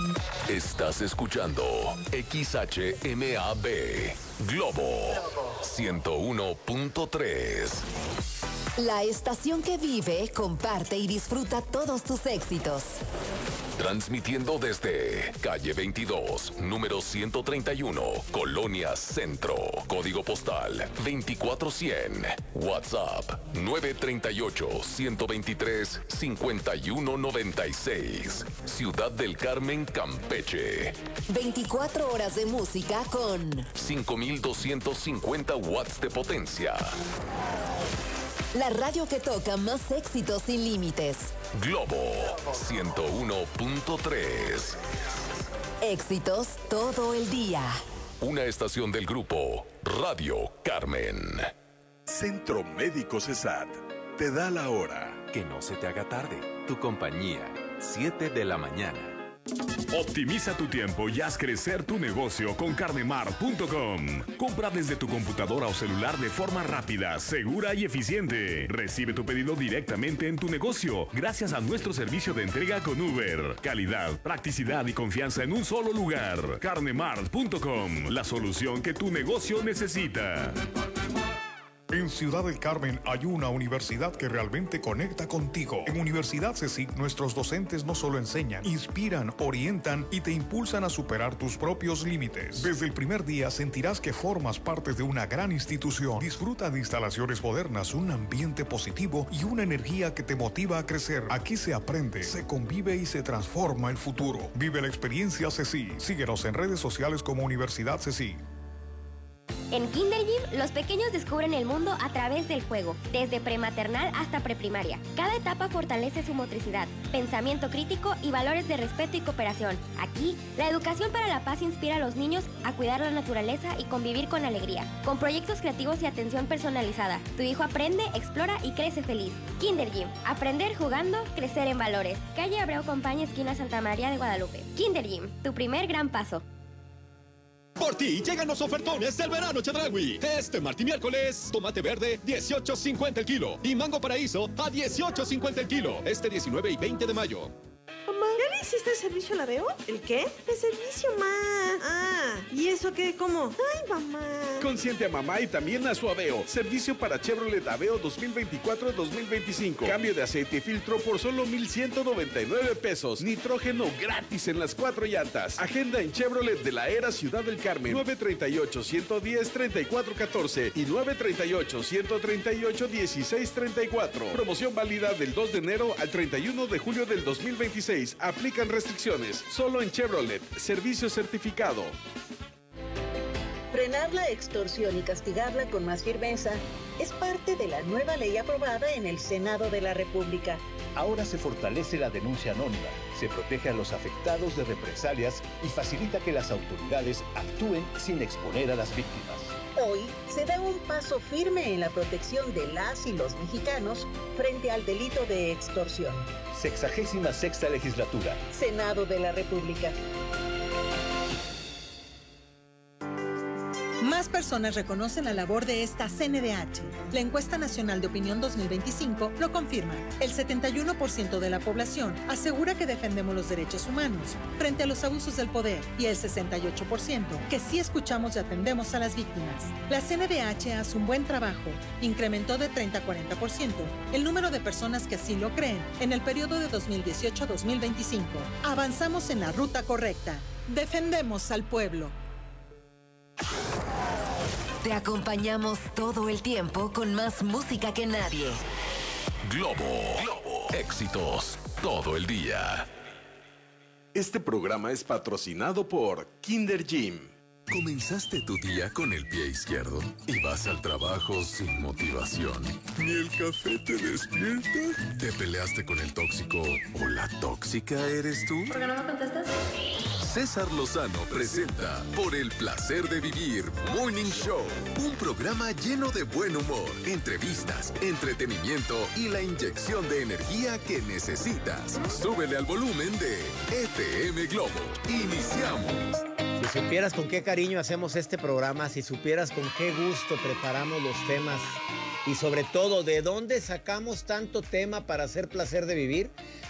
Estás escuchando XHMAB Globo 101.3. La estación que vive, comparte y disfruta todos tus éxitos. Transmitiendo desde calle 22, número 131, Colonia Centro, código postal 24100, WhatsApp 938-123-5196, Ciudad del Carmen, Campeche. 24 horas de música con 5250 watts de potencia. La radio que toca más éxitos sin límites. Globo 101.3. Éxitos todo el día. Una estación del grupo Radio Carmen. Centro Médico CESAT te da la hora. Que no se te haga tarde. Tu compañía, 7 de la mañana. Optimiza tu tiempo y haz crecer tu negocio con carnemar.com. Compra desde tu computadora o celular de forma rápida, segura y eficiente. Recibe tu pedido directamente en tu negocio gracias a nuestro servicio de entrega con Uber. Calidad, practicidad y confianza en un solo lugar. carnemar.com, la solución que tu negocio necesita. En Ciudad del Carmen hay una universidad que realmente conecta contigo. En Universidad CSIC, nuestros docentes no solo enseñan, inspiran, orientan y te impulsan a superar tus propios límites. Desde el primer día sentirás que formas parte de una gran institución. Disfruta de instalaciones modernas, un ambiente positivo y una energía que te motiva a crecer. Aquí se aprende, se convive y se transforma el futuro. Vive la experiencia CSIC. Síguenos en redes sociales como Universidad CSIC. En Kinder Gym, los pequeños descubren el mundo a través del juego, desde prematernal hasta preprimaria. Cada etapa fortalece su motricidad, pensamiento crítico y valores de respeto y cooperación. Aquí, la educación para la paz inspira a los niños a cuidar la naturaleza y convivir con alegría. Con proyectos creativos y atención personalizada, tu hijo aprende, explora y crece feliz. Kinder Gym, aprender jugando, crecer en valores. Calle Abreu Compañía, esquina Santa María de Guadalupe. Kinder Gym, tu primer gran paso. Por ti llegan los ofertones del verano Chedraui. Este martes y miércoles, tomate verde 18.50 el kilo y mango paraíso a 18.50 el kilo. Este 19 y 20 de mayo. Mamá, ¿ya le hiciste el servicio al Aveo? ¿El qué? El servicio, ma. Ah, ¿y eso qué? ¿Cómo? Ay, mamá. Consiente a mamá y también a su Aveo. Servicio para Chevrolet Aveo 2024-2025. Cambio de aceite y filtro por solo 1,199 pesos. Nitrógeno gratis en las 4 llantas. Agenda en Chevrolet de la Era Ciudad del Carmen. 938-110-3414 y 938-138-1634. Promoción válida del 2 de enero al 31 de julio del 2026. Aplican restricciones. Solo en Chevrolet. Servicio certificado. Frenar la extorsión y castigarla con más firmeza es parte de la nueva ley aprobada en el Senado de la República. Ahora se fortalece la denuncia anónima, se protege a los afectados de represalias y facilita que las autoridades actúen sin exponer a las víctimas. Hoy se da un paso firme en la protección de las y los mexicanos frente al delito de extorsión. 66ª Legislatura. Senado de la República. Más personas reconocen la labor de esta CNDH. La Encuesta Nacional de Opinión 2025 lo confirma. El 71% de la población asegura que defendemos los derechos humanos frente a los abusos del poder y el 68% que sí escuchamos y atendemos a las víctimas. La CNDH hace un buen trabajo. Incrementó de 30 a 40% el número de personas que así lo creen en el periodo de 2018 a 2025. Avanzamos en la ruta correcta. Defendemos al pueblo. Te acompañamos todo el tiempo con más música que nadie. Globo. Éxitos todo el día. Este programa es patrocinado por Kinder Gym. ¿Comenzaste tu día con el pie izquierdo y vas al trabajo sin motivación? ¿Ni el café te despierta? ¿Te peleaste con el tóxico o la tóxica eres tú? ¿Por qué no me contestas? César Lozano presenta Por el placer de vivir Morning Show, un programa lleno de buen humor, entrevistas, entretenimiento y la inyección de energía que necesitas. Súbele al volumen de FM Globo. Iniciamos. Si supieras con qué cariño hacemos este programa, si supieras con qué gusto preparamos los temas y sobre todo de dónde sacamos tanto tema para hacer placer de vivir,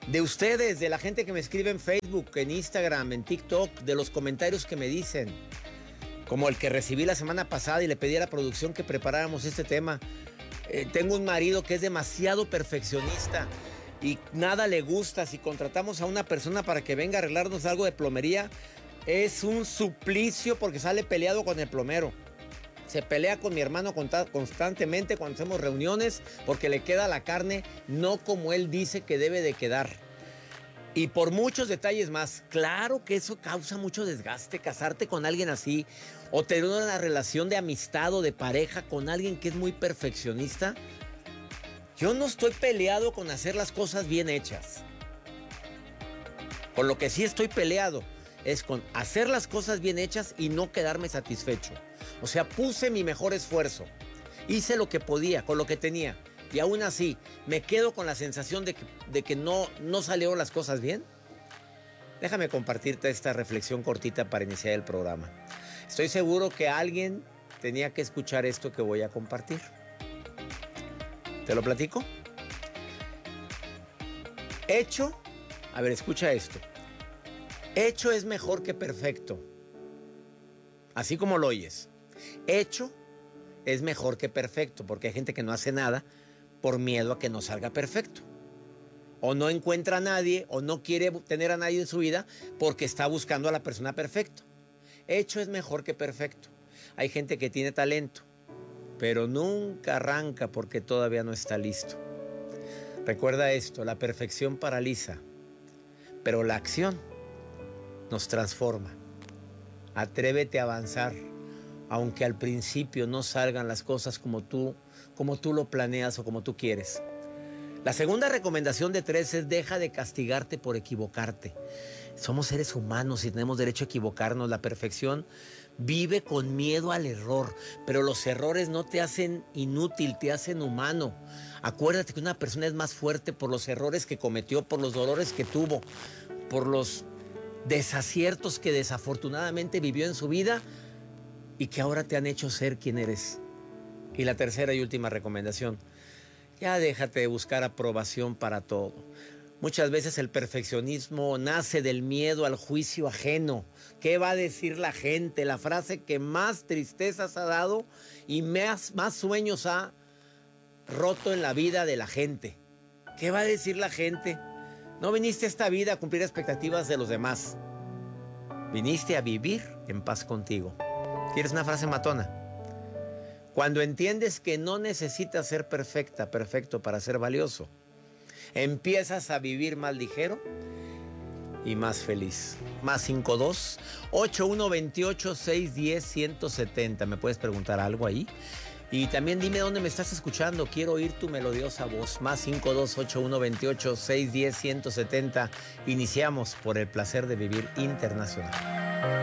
de ustedes, de la gente que me escribe en Facebook, en Instagram, en TikTok, de los comentarios que me dicen, como el que recibí la semana pasada y le pedí a la producción que preparáramos este tema. Tengo un marido que es demasiado perfeccionista y nada le gusta. Si contratamos a una persona para que venga a arreglarnos algo de plomería, es un suplicio porque sale peleado con el plomero. Se pelea con mi hermano constantemente cuando hacemos reuniones porque le queda la carne no como él dice que debe de quedar. Y por muchos detalles más. Claro que eso causa mucho desgaste, casarte con alguien así o tener una relación de amistad o de pareja con alguien que es muy perfeccionista. Yo no estoy peleado con hacer las cosas bien hechas. Con lo que sí estoy peleado es con hacer las cosas bien hechas y no quedarme satisfecho. O sea, puse mi mejor esfuerzo. Hice lo que podía, con lo que tenía. Y aún así, ¿me quedo con la sensación de que no salieron las cosas bien? Déjame compartirte esta reflexión cortita para iniciar el programa. Estoy seguro que alguien tenía que escuchar esto que voy a compartir. ¿Te lo platico? Hecho, a ver, escucha esto. Hecho es mejor que perfecto. Así como lo oyes. Hecho es mejor que perfecto, porque hay gente que no hace nada por miedo a que no salga perfecto. O no encuentra a nadie, o no quiere tener a nadie en su vida porque está buscando a la persona perfecta. Hecho es mejor que perfecto. Hay gente que tiene talento, pero nunca arranca porque todavía no está listo. Recuerda esto, la perfección paraliza, pero la acción nos transforma. Atrévete a avanzar, aunque al principio no salgan las cosas como tú lo planeas o como tú quieres. La segunda recomendación de 3 es deja de castigarte por equivocarte. Somos seres humanos y tenemos derecho a equivocarnos. La perfección vive con miedo al error, pero los errores no te hacen inútil, te hacen humano. Acuérdate que una persona es más fuerte por los errores que cometió, por los dolores que tuvo, por los desaciertos que desafortunadamente vivió en su vida y que ahora te han hecho ser quien eres. Y la tercera y última recomendación, ya déjate de buscar aprobación para todo. Muchas veces el perfeccionismo nace del miedo al juicio ajeno. ¿Qué va a decir la gente? La frase que más tristezas ha dado y más sueños ha roto en la vida de la gente. ¿Qué va a decir la gente? No viniste a esta vida a cumplir expectativas de los demás. Viniste a vivir en paz contigo. ¿Quieres una frase matona? Cuando entiendes que no necesitas ser perfecto para ser valioso, empiezas a vivir más ligero y más feliz. Más 52-8128-610-170. ¿Me puedes preguntar algo ahí? Y también dime dónde me estás escuchando. Quiero oír tu melodiosa voz. Más 52-8128-610-170. Iniciamos por el placer de vivir internacional.